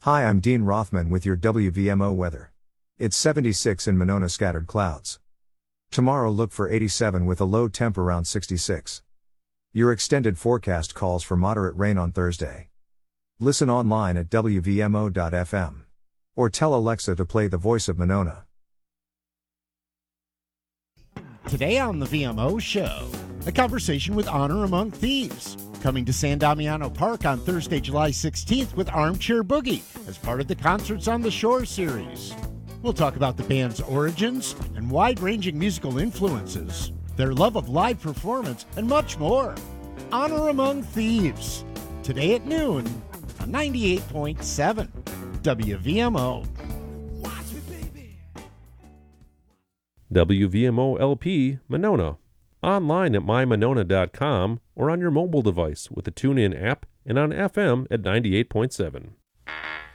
Hi, I'm Dean Rothman with your WVMO weather. It's 76 in Monona, scattered clouds. Tomorrow look for 87 with a low temp around 66. Your extended forecast calls for moderate rain on Thursday. Listen online at WVMO.fm. Or tell Alexa to play The Voice of Monona. Today on the VMO Show, a conversation with Honor Among Thieves. Coming to San Damiano Park on Thursday, July 16th with Armchair Boogie as part of the Concerts on the Shore series. We'll talk about the band's origins and wide-ranging musical influences, their love of live performance, and much more. Honor Among Thieves, today at noon on 98.7 WVMO. WVMO LP Monona. Online at mymonona.com or on your mobile device with the TuneIn app and on FM at 98.7.